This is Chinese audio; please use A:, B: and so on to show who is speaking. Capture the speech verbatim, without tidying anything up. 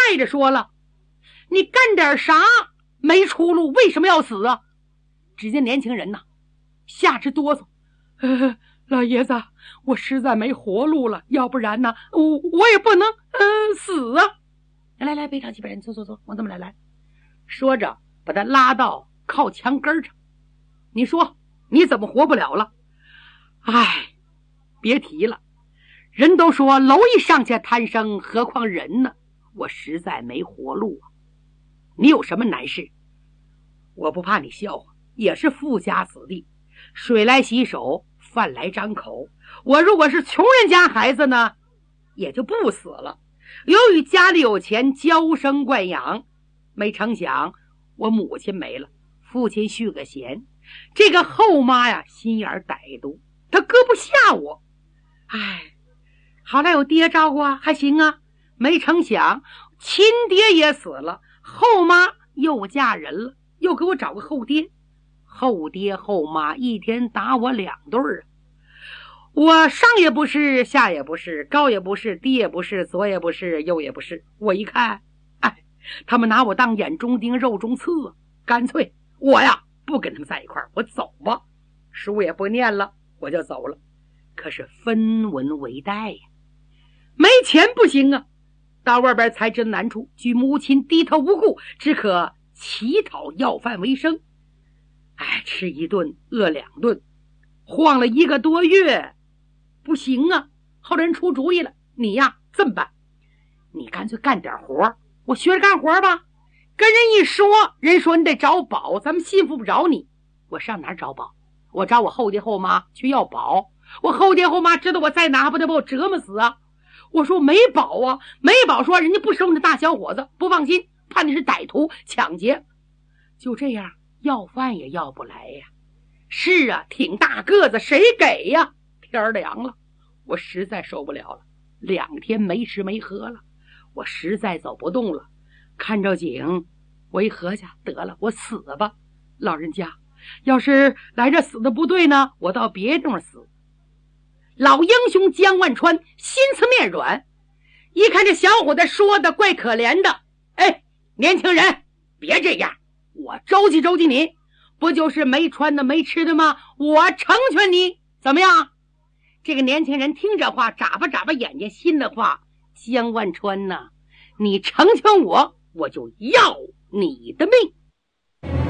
A: 带着说了，你干点啥没出路，为什么要死啊？只见年轻人呐下直哆嗦，呃老爷子，我实在没活路了，要不然呢我我也不能呃死啊。来来，别着急，别人，走走走，往这么来来。说着把他拉到靠墙根上，你说你怎么活不了了？唉，别提了，人都说蝼蚁尚且贪生，何况人呢？我实在没活路啊。你有什么难事？我不怕你笑话，也是富家子弟，水来洗手，饭来张口。我如果是穷人家孩子呢，也就不死了。由于家里有钱，娇生惯养，没成想我母亲没了，父亲续个弦，这个后妈呀心眼歹毒，她搁不下我。唉，好赖有爹照顾啊，还行啊。没成想亲爹也死了，后妈又嫁人了，又给我找个后爹，后爹后妈一天打我两顿啊！我上也不是，下也不是，高也不是，低也不是，左也不是，右也不是。我一看，哎，他们拿我当眼中钉肉中刺啊！干脆我呀不跟他们在一块儿，我走吧，书也不念了，我就走了。可是分文为贷呀，没钱不行啊！到外边才知难处，据母亲低头无顾，只可乞讨要饭为生。哎，吃一顿饿两顿，晃了一个多月，不行啊！后来人出主意了，你呀这么办，你干脆干点活，我学着干活吧。跟人一说，人说你得找宝，咱们信服不着你。我上哪儿找宝？我找我后爹后妈去要宝。我后爹后妈知道我在哪，不得把我折磨死啊！我说没宝啊，没宝，说人家不收你的大小伙子，不放心，怕你是歹徒抢劫。就这样要饭也要不来呀。是啊，挺大个子，谁给呀？天凉了，我实在受不了了，两天没吃没喝了，我实在走不动了。看着景，我一合计，得了，我死吧。老人家要是来这死的不对呢，我到别地方死。老英雄江万川心慈面软，一看这小伙子说的怪可怜的，哎，年轻人别这样，我周济周济你，不就是没穿的没吃的吗？我成全你，怎么样？这个年轻人听这话眨巴眨巴眼睛，心的话，江万川呐，你成全我，我就要你的命。